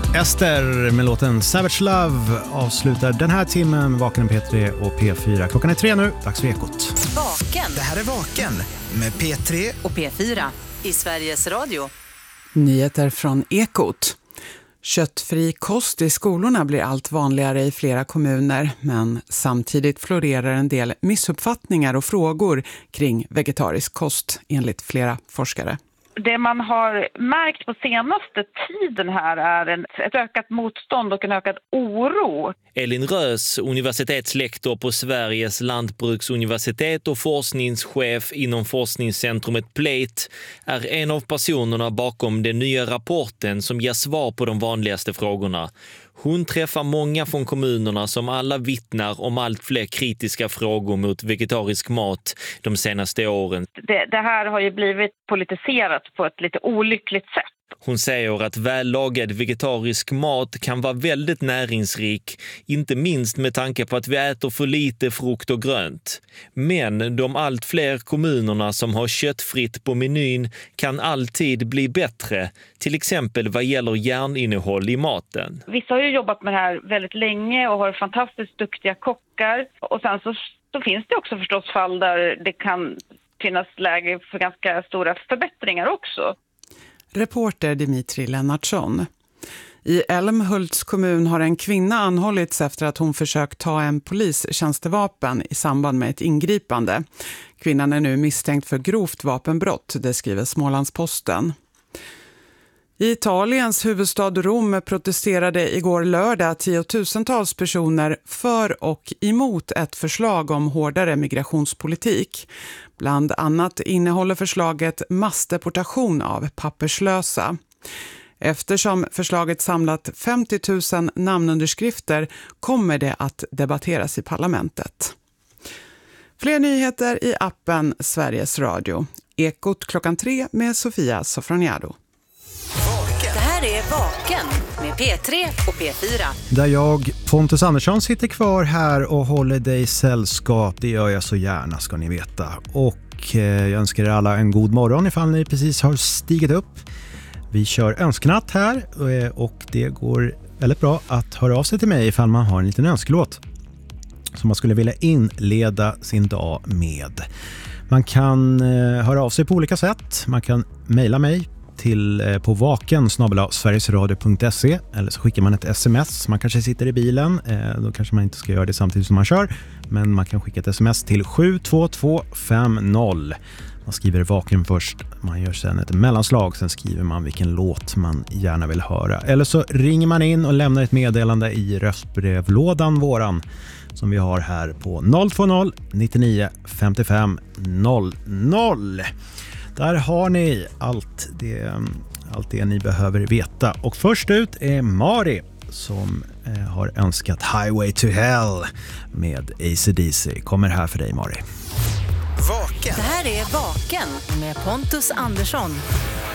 Ester med låten Savage Love avslutar den här timmen Vaken P3 och P4. Klockan är 3 nu, dags för Ekot. Vaken. Det här är Vaken med P3 och P4 i Sveriges Radio. Nyheter från Ekot. Köttfri kost i skolorna blir allt vanligare i flera kommuner, men samtidigt florerar en del missuppfattningar och frågor kring vegetarisk kost enligt flera forskare. Det man har märkt på senaste tiden här är ett ökat motstånd och en ökad oro. Elin Rös, universitetslektor på Sveriges lantbruksuniversitet och forskningschef inom forskningscentrumet Plate, är en av personerna bakom den nya rapporten som ger svar på de vanligaste frågorna. Hon träffar många från kommunerna som alla vittnar om allt fler kritiska frågor mot vegetarisk mat de senaste åren. Det här har ju blivit politiserat på ett lite olyckligt sätt. Hon säger att vällagad vegetarisk mat kan vara väldigt näringsrik, inte minst med tanke på att vi äter för lite frukt och grönt. Men de allt fler kommunerna som har köttfritt på menyn kan alltid bli bättre, till exempel vad gäller järninnehåll i maten. Vissa har ju jobbat med det här väldigt länge och har fantastiskt duktiga kockar. Och sen så finns det också förstås fall där det kan finnas läge för ganska stora förbättringar också. Reporter Dimitri Lennartsson. I Älmhults kommun har en kvinna anhållits efter att hon försökt ta en polistjänstevapen i samband med ett ingripande. Kvinnan är nu misstänkt för grovt vapenbrott, det skriver Smålandsposten. I Italiens huvudstad Rom protesterade igår lördag tiotusentals personer för och emot ett förslag om hårdare migrationspolitik. Bland annat innehåller förslaget massdeportation av papperslösa. Eftersom förslaget samlat 50 000 namnunderskrifter kommer det att debatteras i parlamentet. Fler nyheter i appen Sveriges Radio. Ekot klockan 3 med Sofia Sofroniado. Det här är Vaken med P3 och P4. Där jag, Pontus Andersson, sitter kvar här och håller dig sällskap. Det gör jag så gärna, ska ni veta. Och jag önskar er alla en god morgon ifall ni precis har stigit upp. Vi kör önskenatt här och det går väldigt bra att höra av sig till mig ifall man har en liten önskelåt som man skulle vilja inleda sin dag med. Man kan höra av sig på olika sätt. Man kan mejla mig på vaken@sverigesradio.se eller så skickar man ett sms. Man kanske sitter i bilen, då kanske man inte ska göra det samtidigt som man kör, men man kan skicka ett sms till 72250. Man skriver vaken först, man gör sen ett mellanslag, sen skriver man vilken låt man gärna vill höra. Eller så ringer man in och lämnar ett meddelande i röstbrevlådan våran som vi har här på 020 99 55 00. Där har ni allt det ni behöver veta. Och först ut är Mari som har önskat Highway to Hell med AC/DC. Kommer här för dig, Mari. Vaken. Det här är Vaken med Pontus Andersson.